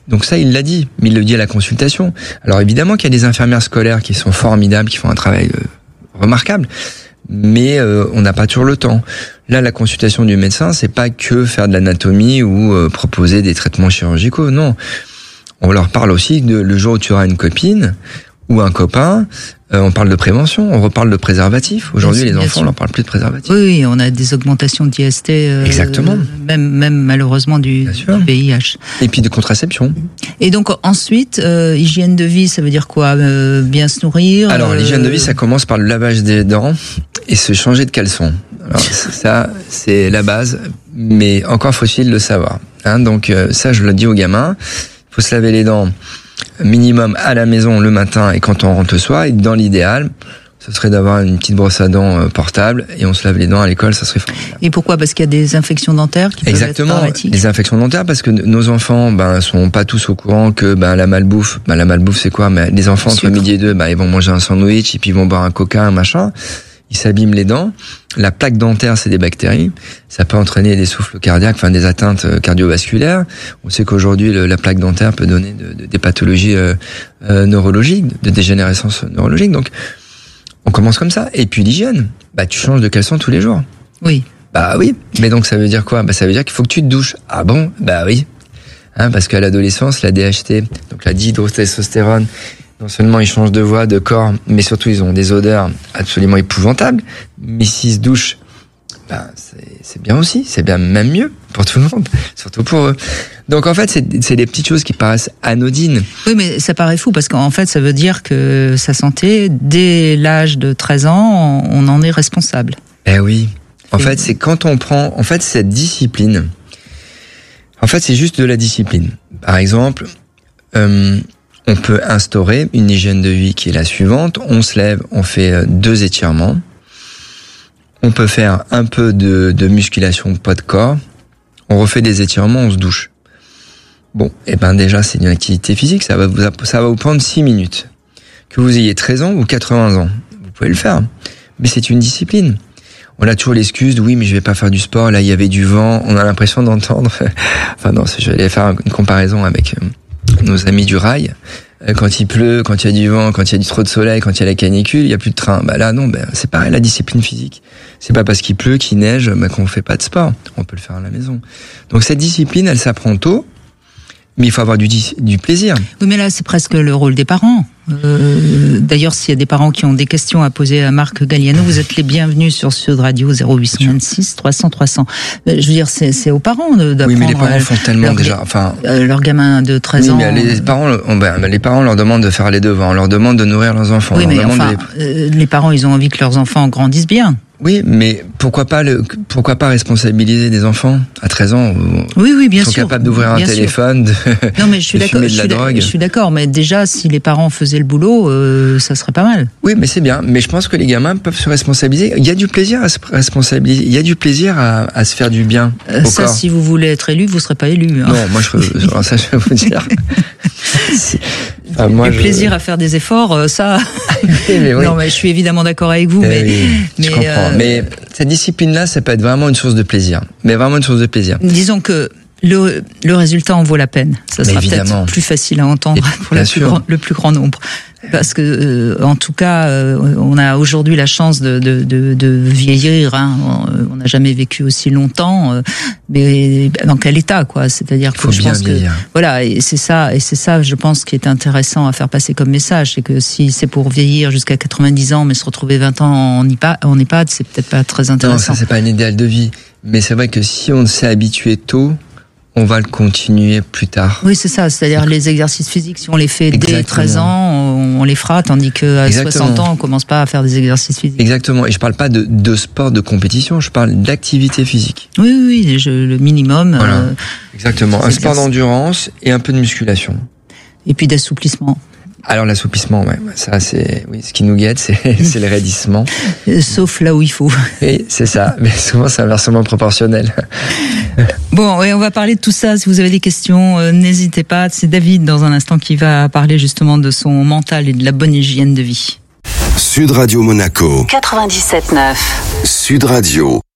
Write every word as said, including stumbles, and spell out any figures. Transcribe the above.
Donc ça, il l'a dit, mais il le dit à la consultation. Alors évidemment qu'il y a des infirmières scolaires qui sont formidables, qui font un travail euh, remarquable, mais euh, on n'a pas toujours le temps. Là, la consultation du médecin, c'est pas que faire de l'anatomie ou euh, proposer des traitements chirurgicaux, non. On leur parle aussi de le jour où tu auras une copine ou un copain, euh, on parle de prévention, on reparle de préservatif. Aujourd'hui, les enfants, on leur parle plus de préservatif. Oui, oui, on a des augmentations d'I S T. Euh, Exactement. Même, même malheureusement du, du V I H. Et puis de contraception. Et donc ensuite, euh, hygiène de vie, ça veut dire quoi? euh, Bien se nourrir. Alors euh... l'hygiène de vie, ça commence par le lavage des dents et se changer de caleçon. Alors ça, c'est la base, mais encore faut-il le savoir. Hein, donc euh, ça, je le dis aux gamins. Il faut se laver les dents minimum à la maison le matin et quand on rentre le soir. Et dans l'idéal, ce serait d'avoir une petite brosse à dents portable et on se lave les dents à l'école, ça serait formidable. Et pourquoi? Parce qu'il y a des infections dentaires qui Exactement, peuvent être dramatiques. Les infections dentaires, parce que nos enfants ben sont pas tous au courant que ben la malbouffe, ben la malbouffe c'est quoi? Ben, les enfants entre midi et deux, ben ils vont manger un sandwich et puis ils vont boire un coca, un machin. Ils s'abîment les dents. La plaque dentaire, c'est des bactéries. Ça peut entraîner des souffles cardiaques, enfin des atteintes cardiovasculaires. On sait qu'aujourd'hui, le, la plaque dentaire peut donner de, de, des pathologies euh, euh, neurologiques, de dégénérescence neurologique. Donc, on commence comme ça. Et puis l'hygiène. Bah, tu changes de caleçon tous les jours. Oui. Bah oui. Mais donc, ça veut dire quoi? Bah, ça veut dire qu'il faut que tu te douches. Ah bon? Bah oui. Hein, parce qu'à l'adolescence, la D H T, donc la dihydrotestostérone, non seulement ils changent de voix, de corps, mais surtout ils ont des odeurs absolument épouvantables. Mais s'ils se douchent, ben c'est, c'est bien aussi, c'est bien même mieux pour tout le monde, surtout pour eux. Donc en fait, c'est, c'est des petites choses qui paraissent anodines. Oui, mais ça paraît fou parce qu'en fait, ça veut dire que sa santé, dès l'âge de treize ans, on en est responsable. Eh oui. En fait, c'est quand on prend, en fait, cette discipline. En fait, c'est juste de la discipline. Par exemple, euh, on peut instaurer une hygiène de vie qui est la suivante. On se lève, on fait deux étirements. On peut faire un peu de, de musculation poids de corps. On refait des étirements, on se douche. Bon, et ben déjà, c'est une activité physique. Ça va vous, ça va vous prendre six minutes. Que vous ayez treize ans ou quatre-vingts ans, vous pouvez le faire. Mais c'est une discipline. On a toujours l'excuse de oui, mais je vais pas faire du sport. Là, il y avait du vent. On a l'impression d'entendre. Enfin non, je vais faire une comparaison avec nos amis du rail. Quand il pleut, quand il y a du vent, quand il y a du trop de soleil, quand il y a la canicule, il y a plus de train. Bah là, non, ben c'est pareil, la discipline physique. C'est pas parce qu'il pleut, qu'il neige, ben qu'on fait pas de sport. On peut le faire à la maison. Donc cette discipline, elle s'apprend tôt, mais il faut avoir du, du plaisir. Oui, mais là, c'est presque le rôle des parents. Euh, d'ailleurs, s'il y a des parents qui ont des questions à poser à Marc Galliano, vous êtes les bienvenus sur Sud Radio zéro huit cent vingt-six trois cents trois cents. Je veux dire, c'est, c'est aux parents d'apprendre. Oui, mais les parents font tellement leur, déjà. Enfin, leur gamin de treize oui, ans. Mais les parents, on, ben, les parents leur demandent de faire les devoirs, on leur demande de nourrir leurs enfants. Oui, on leur mais demande enfin, de les... euh, les parents, ils ont envie que leurs enfants grandissent bien. Oui, mais pourquoi pas le, pourquoi pas responsabiliser des enfants à treize ans? Oui, oui, bien ils sont sûr. Sont capables d'ouvrir un téléphone, de, non, mais je suis de d'accord, fumer de la je suis drogue. Je suis d'accord, mais déjà, si les parents faisaient le boulot, euh, ça serait pas mal. Oui, mais c'est bien. Mais je pense que les gamins peuvent se responsabiliser. Il y a du plaisir à se responsabiliser. Il y a du plaisir à, à se faire du bien euh, au ça, corps. Si vous voulez être élu, vous serez pas élu. Hein. Non, moi, je, alors ça, je vais vous dire. Enfin, moi, du je... plaisir à faire des efforts, ça. oui, mais oui. Non, mais je suis évidemment d'accord avec vous. Eh mais, oui, mais, je comprends. Euh... Mais cette discipline-là, ça peut être vraiment une source de plaisir. Mais vraiment une source de plaisir. Disons que le, le résultat en vaut la peine. Ça sera peut-être plus facile à entendre Et pour le plus, grand, le plus grand nombre. Parce que, euh, en tout cas, euh, on a aujourd'hui la chance de, de, de, de vieillir. Hein. On n'a jamais vécu aussi longtemps, euh, mais dans quel état, quoi. C'est-à-dire que Faut je bien pense vieillir. que voilà, et c'est ça, et c'est ça, je pense, qui est intéressant à faire passer comme message, c'est que si c'est pour vieillir jusqu'à quatre-vingt-dix ans, mais se retrouver vingt ans en EHPAD, en EHPAD, c'est peut-être pas très intéressant. Non, ça c'est pas un idéal de vie. Mais c'est vrai que si on s'est habitué tôt, on va le continuer plus tard. Oui, c'est ça. C'est-à-dire les exercices physiques, si on les fait Exactement. dès treize ans, on les fera, tandis qu'à Exactement. soixante ans, on commence pas à faire des exercices physiques. Exactement. Et je parle pas de, de sport de compétition, je parle d'activité physique. Oui, oui, oui, je, le minimum. Voilà. Euh, Exactement. Un sport d'endurance et un peu de musculation. Et puis d'assouplissement. Alors l'assouplissement, ouais, ça c'est, oui, ce qui nous guette, c'est, c'est le raidissement. Sauf là où il faut. Oui, c'est ça. Mais souvent c'est inversement proportionnel. Bon, et on va parler de tout ça. Si vous avez des questions, euh, n'hésitez pas. C'est David dans un instant qui va parler justement de son mental et de la bonne hygiène de vie. Sud Radio Monaco. quatre-vingt-dix-sept neuf. Sud Radio.